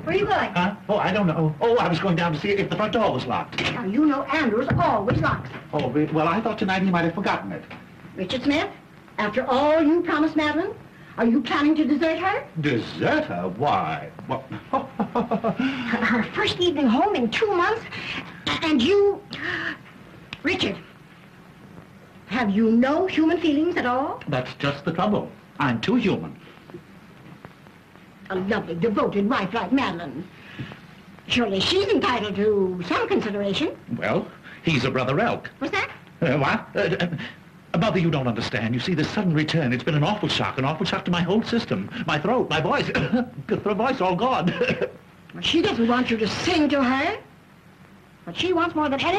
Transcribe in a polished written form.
Where are you going? Huh? Oh, I don't know. Oh, I was going down to see if the front door was locked. Now, you know Andrews always locks. Oh, well, I thought tonight he might have forgotten it. Richard Smith, after all you promised Madeline, are you planning to desert her? Desert her? Why? What? Her first evening home in 2 months, and you... Richard, have you no human feelings at all? That's just the trouble. I'm too human. A lovely, devoted wife like Madeline. Surely she's entitled to some consideration. Well, he's a brother Elk. What's that? What? Mother, you don't understand. You see, this sudden return, it's been an awful shock to my whole system. My throat, my voice, the voice all gone. Well, she doesn't want you to sing to her. What she wants more than anything